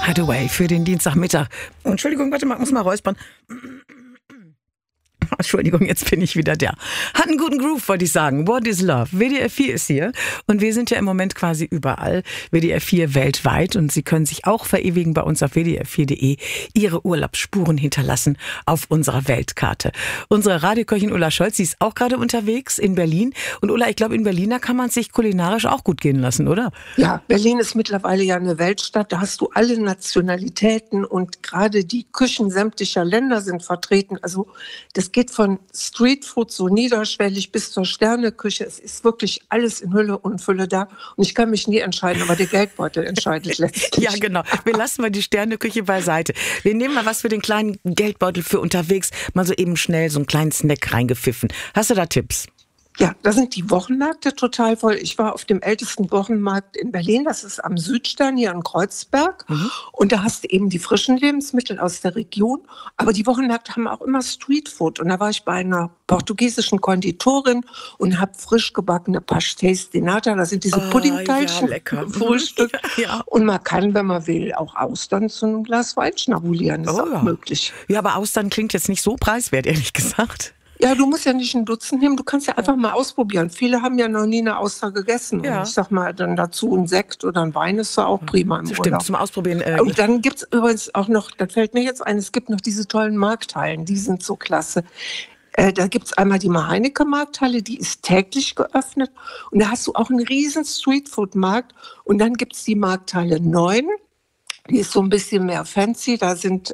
Hathaway für den Dienstagmittag. Entschuldigung, warte mal, muss mal räuspern. Entschuldigung, jetzt bin ich wieder da. Hat einen guten Groove, wollte ich sagen. What is Love? WDR 4 ist hier und wir sind ja im Moment quasi überall. WDR 4 weltweit und Sie können sich auch verewigen bei uns auf wdr4.de Ihre Urlaubsspuren hinterlassen auf unserer Weltkarte. Unsere Radioköchin Ulla Scholz, sie ist auch gerade unterwegs in Berlin. Und Ulla, ich glaube, in Berlin, da kann man sich kulinarisch auch gut gehen lassen, oder? Ja, Berlin ist mittlerweile ja eine Weltstadt. Da hast du alle Nationalitäten und gerade die Küchen sämtlicher Länder sind vertreten. Also das geht von Streetfood so niederschwellig bis zur Sterneküche. Es ist wirklich alles in Hülle und Fülle da. Und ich kann mich nie entscheiden, aber der Geldbeutel entscheidet letztlich. Ja, genau. Wir lassen mal die Sterneküche beiseite. Wir nehmen mal was für den kleinen Geldbeutel für unterwegs. Mal so eben schnell so einen kleinen Snack reingepfiffen. Hast du da Tipps? Ja, da sind die Wochenmärkte total voll. Ich war auf dem ältesten Wochenmarkt in Berlin, das ist am Südstern hier in Kreuzberg. Und da hast du eben die frischen Lebensmittel aus der Region. Aber die Wochenmärkte haben auch immer Streetfood. Und da war ich bei einer portugiesischen Konditorin und habe frisch gebackene Pastéis de Nata. Das sind diese Puddingteilchen im Frühstück. Ja. Und man kann, wenn man will, auch Austern zu einem Glas Wein schnabulieren. Das ist auch möglich. Ja, aber Austern klingt jetzt nicht so preiswert, ehrlich gesagt. Ja, du musst ja nicht ein Dutzend nehmen, du kannst ja einfach mal ausprobieren. Viele haben ja noch nie eine Auster gegessen. Ja. Und ich sag mal, dann dazu ein Sekt oder ein Wein ist ja auch prima im Urlaub. Stimmt, zum Ausprobieren. Und dann gibt's übrigens auch noch, das fällt mir jetzt ein, es gibt noch diese tollen Markthallen, die sind so klasse. Da gibt's einmal die Maheinecke-Markthalle, die ist täglich geöffnet. Und da hast du auch einen riesen Streetfood-Markt. Und dann gibt's die Markthalle 9. Die ist so ein bisschen mehr fancy. Da sind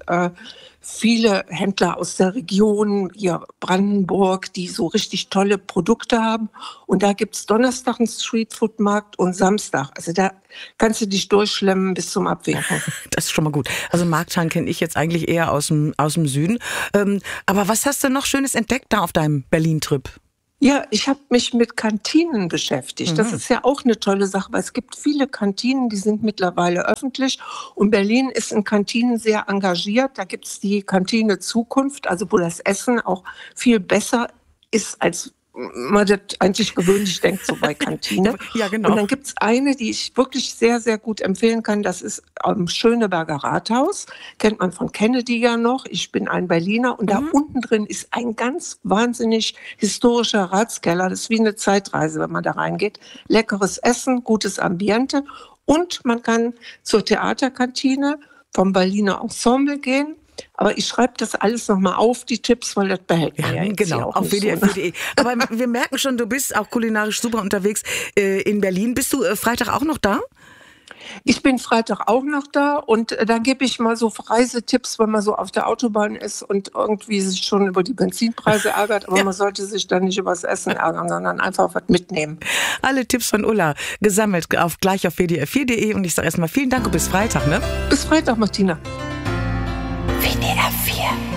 viele Händler aus der Region, hier Brandenburg, die so richtig tolle Produkte haben. Und da gibt's Donnerstag einen Streetfood-Markt und Samstag. Also da kannst du dich durchschlemmen bis zum Abwinken. Das ist schon mal gut. Also Markthallen kenne ich jetzt eigentlich eher aus dem Süden. Aber was hast du noch Schönes entdeckt da auf deinem Berlin-Trip? Ja, ich habe mich mit Kantinen beschäftigt. Das ist ja auch eine tolle Sache, weil es gibt viele Kantinen, die sind mittlerweile öffentlich. Und Berlin ist in Kantinen sehr engagiert. Da gibt es die Kantine Zukunft, also wo das Essen auch viel besser ist, als man das eigentlich gewöhnlich denkt, so bei Kantine. Ja, genau. Und dann gibt's eine, die ich wirklich sehr, sehr gut empfehlen kann. Das ist am Schöneberger Rathaus. Kennt man von Kennedy ja noch. Ich bin ein Berliner. Und da unten drin ist ein ganz wahnsinnig historischer Ratskeller. Das ist wie eine Zeitreise, wenn man da reingeht. Leckeres Essen, gutes Ambiente. Und man kann zur Theaterkantine vom Berliner Ensemble gehen. Aber ich schreibe das alles nochmal auf, die Tipps, weil das behält man ja jetzt genau, auf wdr4.de. Aber wir merken schon, du bist auch kulinarisch super unterwegs in Berlin. Bist du Freitag auch noch da? Ich bin Freitag auch noch da und da gebe ich mal so Reisetipps, wenn man so auf der Autobahn ist und irgendwie sich schon über die Benzinpreise ärgert. Aber man sollte sich dann nicht über das Essen ärgern, sondern einfach was mitnehmen. Alle Tipps von Ulla gesammelt gleich auf wdr4.de und ich sage erstmal vielen Dank und bis Freitag. Ne? Bis Freitag, Martina. WDR 4